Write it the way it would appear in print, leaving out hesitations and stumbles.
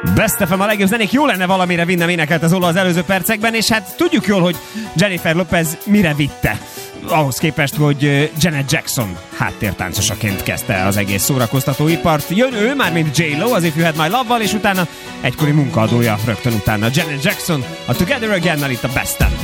Best FM, a legjobb zenék, jó lenne valamire vinnem, énekelt az Ola az előző percekben, és hát tudjuk jól, hogy Jennifer Lopez mire vitte. Ahhoz képest, hogy Janet Jackson háttértáncosaként kezdte az egész szórakoztató ipart. Jön ő, már mint J-Lo, az If You Had My Love-val, és utána egykori munkaadója rögtön utána Janet Jackson, a Together Again-nel itt a Best FM.